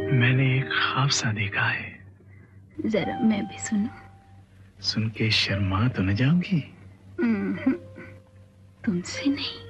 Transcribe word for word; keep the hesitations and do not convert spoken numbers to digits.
मैंने एक ख्वाब सा देखा है। जरा मैं भी सुनूं। सुन के शर्मा तो न जाओगी? तुमसे नहीं।